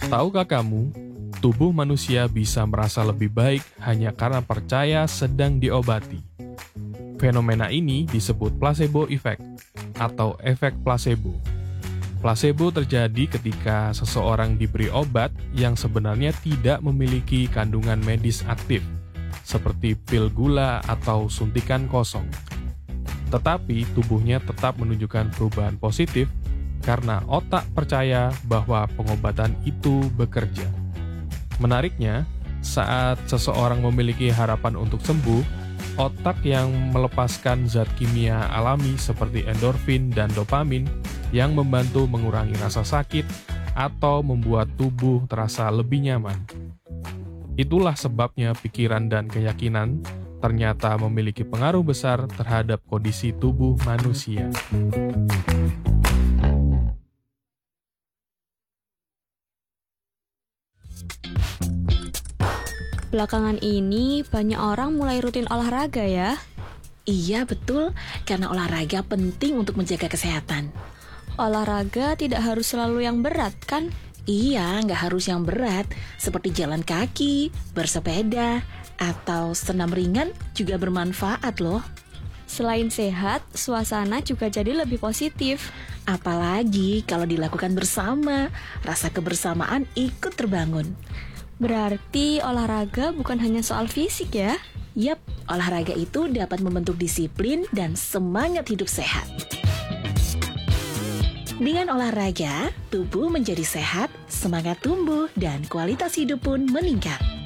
Tahukah kamu, tubuh manusia bisa merasa lebih baik hanya karena percaya sedang diobati. Fenomena ini disebut placebo effect atau efek placebo. Placebo terjadi ketika seseorang diberi obat yang sebenarnya tidak memiliki kandungan medis aktif, seperti pil gula atau suntikan kosong. Tetapi tubuhnya tetap menunjukkan perubahan positif karena otak percaya bahwa pengobatan itu bekerja. Menariknya, saat seseorang memiliki harapan untuk sembuh, otak yang melepaskan zat kimia alami seperti endorfin dan dopamin yang membantu mengurangi rasa sakit atau membuat tubuh terasa lebih nyaman. Itulah sebabnya pikiran dan keyakinan ternyata memiliki pengaruh besar terhadap kondisi tubuh manusia. Belakangan ini banyak orang mulai rutin olahraga ya. Iya betul, karena olahraga penting untuk menjaga kesehatan. Olahraga tidak harus selalu yang berat kan? Iya, nggak harus yang berat, seperti jalan kaki, bersepeda, atau senam ringan juga bermanfaat loh. Selain sehat, suasana juga jadi lebih positif. Apalagi kalau dilakukan bersama, rasa kebersamaan ikut terbangun. Berarti olahraga bukan hanya soal fisik ya? Yap, olahraga itu dapat membentuk disiplin dan semangat hidup sehat. Dengan olahraga, tubuh menjadi sehat, semangat tumbuh, dan kualitas hidup pun meningkat.